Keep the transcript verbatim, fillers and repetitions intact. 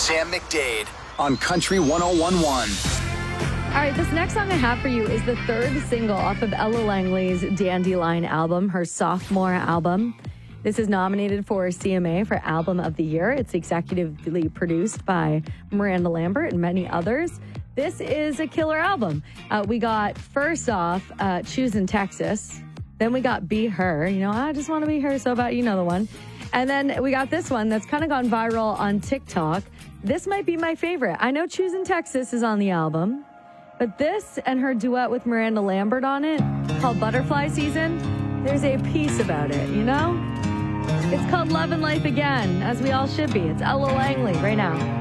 Sam McDade on Country one oh one point one. All right, this next song I have for you is the third single off of Ella Langley's Dandelion album, her sophomore album. This is nominated for C M A for Album of the Year. It's executively produced by Miranda Lambert and many others. This is a killer album. Uh, we got, first off, uh, Choosing Texas. Then we got Be Her. You know, I just want to be her so bad. You know the one. And then we got this one that's kind of gone viral on TikTok. This might be my favorite. I know Choosing Texas is on the album, but this and her duet with Miranda Lambert on it, called Butterfly Season, there's a piece about it, you know? It's called Love and Life Again, as we all should be. It's Ella Langley right now.